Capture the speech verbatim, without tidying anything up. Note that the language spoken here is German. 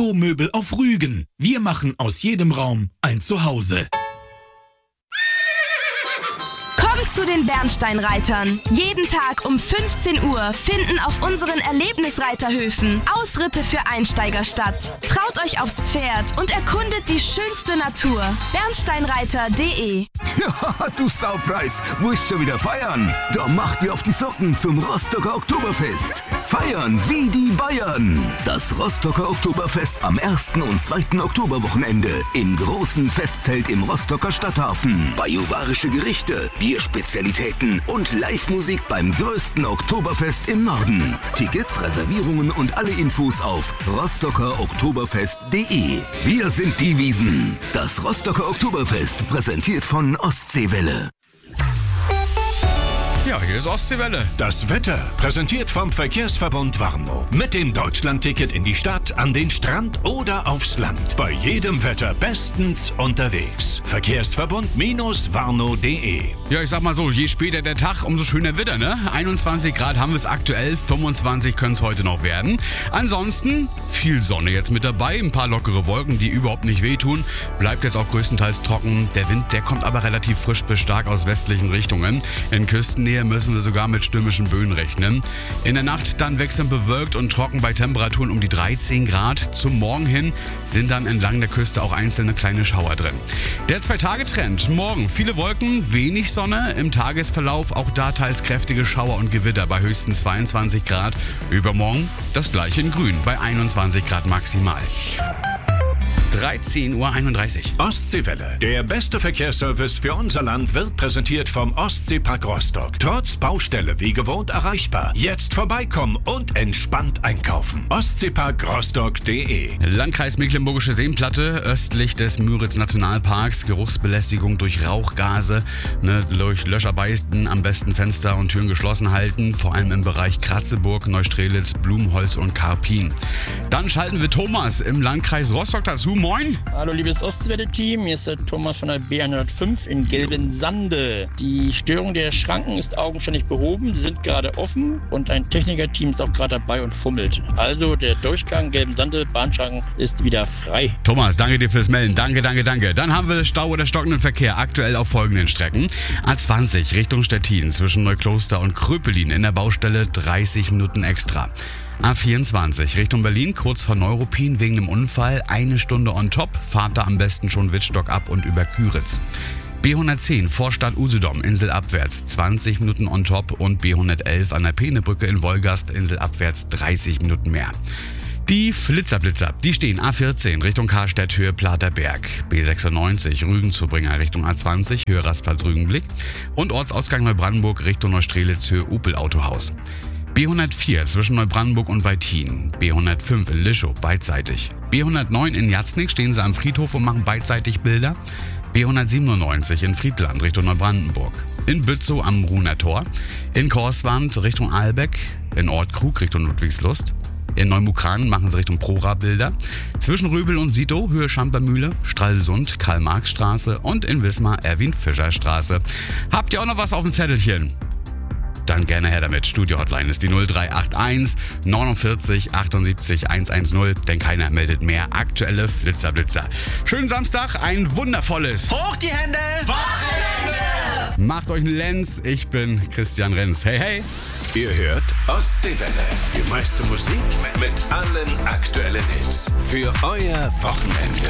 Dekomöbel auf Rügen. Wir machen aus jedem Raum ein Zuhause. Kommt zu den Bernsteinreitern. Jeden Tag um fünfzehn Uhr finden auf unseren Erlebnisreiterhöfen Ausritte für Einsteiger statt. Traut euch aufs Pferd und erkundet die schönste Natur. bernsteinreiter punkt de. Ja, du Saupreis, willst schon wieder feiern? Da macht ihr auf die Socken zum Rostocker Oktoberfest. Feiern wie die Bayern. Das Rostocker Oktoberfest am ersten und zweiten Oktoberwochenende im großen Festzelt im Rostocker Stadthafen. Bajuwarische Gerichte, Bierspezialitäten und Live-Musik beim größten Oktoberfest im Norden. Tickets, Reservierungen und alle Infos auf rostocker oktoberfest punkt de. Wir sind die Wiesen. Das Rostocker Oktoberfest, präsentiert von Ostseewelle. Ja, hier ist Ostseewelle. Das Wetter präsentiert vom Verkehrsverbund Warnow. Mit dem Deutschlandticket in die Stadt, an den Strand oder aufs Land. Bei jedem Wetter bestens unterwegs. Verkehrsverbund-warnow punkt de. Ja, ich sag mal so, je später der Tag, umso schöner Wetter, ne? einundzwanzig Grad haben wir es aktuell, fünfundzwanzig können es heute noch werden. Ansonsten viel Sonne jetzt mit dabei, ein paar lockere Wolken, die überhaupt nicht wehtun. Bleibt jetzt auch größtenteils trocken. Der Wind, der kommt aber relativ frisch bis stark aus westlichen Richtungen. In Küstennähe müssen wir sogar mit stürmischen Böen rechnen. In der Nacht dann wechselnd bewölkt und trocken bei Temperaturen um die dreizehn Grad. Zum Morgen hin sind dann entlang der Küste auch einzelne kleine Schauer drin. Der Zwei-Tage-Trend. Morgen viele Wolken, wenig Sonne. Im Tagesverlauf auch da teils kräftige Schauer und Gewitter bei höchstens zweiundzwanzig Grad. Übermorgen das gleiche in Grün bei einundzwanzig Grad maximal. dreizehn Uhr einunddreißig. Ostseewelle. Der beste Verkehrsservice für unser Land wird präsentiert vom Ostseepark Rostock. Trotz Baustelle wie gewohnt erreichbar. Jetzt vorbeikommen und entspannt einkaufen. ostseepark rostock punkt de. Landkreis Mecklenburgische Seenplatte, östlich des Müritz-Nationalparks. Geruchsbelästigung durch Rauchgase, ne, durch Löscharbeiten, am besten Fenster und Türen geschlossen halten. Vor allem im Bereich Kratzeburg, Neustrelitz, Blumenholz und Karpin. Dann schalten wir Thomas im Landkreis Rostock dazu. Moin. Hallo liebes Ostwelle-Team, hier ist der Thomas von der B hundertfünf in Gelbensande. Die Störung der Schranken ist augenscheinlich behoben, sie sind gerade offen und ein Technikerteam ist auch gerade dabei und fummelt. Also der Durchgang Gelbensande, Bahnschranken ist wieder frei. Thomas, danke dir fürs Melden. Danke, danke, danke. Dann haben wir Stau oder stockenden Verkehr aktuell auf folgenden Strecken. A zwanzig Richtung Stettin zwischen Neukloster und Kröpelin in der Baustelle dreißig Minuten extra. A vierundzwanzig Richtung Berlin, kurz vor Neuruppin wegen dem Unfall, eine Stunde on top, fahrt da am besten schon Wittstock ab und über Küritz. B hundertzehn Vorstadt Usedom, inselabwärts, zwanzig Minuten on top und B hundertelf an der Peenebrücke in Wolgast, inselabwärts, dreißig Minuten mehr. Die Flitzerblitzer, die stehen A vierzehn Richtung Karstädt, Höhe Platerberg, B sechsundneunzig Rügenzubringer Richtung A zwanzig, Höhe Rastplatz Rügenblick und Ortsausgang Neubrandenburg Richtung Neustrelitz, Höhe Opel Autohaus. B hundertvier zwischen Neubrandenburg und Weithin, B hundertfünf in Lischow beidseitig. B hundertneun in Jatznig stehen sie am Friedhof und machen beidseitig Bilder. B hundertsiebenundneunzig in Friedland Richtung Neubrandenburg. In Bützow am Ruhner Tor. In Korswand Richtung Ahlbeck. In Ortkrug Richtung Ludwigslust. In Neumukran machen sie Richtung Prora Bilder. Zwischen Röbel und Sito Höhe Schampermühle, Stralsund, Karl-Marx-Straße und in Wismar Erwin-Fischer-Straße. Habt ihr auch noch was auf dem Zettelchen? Dann gerne her damit. Studio-Hotline ist die null drei acht eins neunundvierzig achtundsiebzig hundertzehn, denn keiner meldet mehr aktuelle Flitzerblitzer. Schönen Samstag, ein wundervolles Hoch die Hände! Wochenende! Macht euch einen Lenz, ich bin Christian Renz. Hey, hey! Ihr hört Ostseewelle. Die meiste Musik mit allen aktuellen Hits. Für euer Wochenende.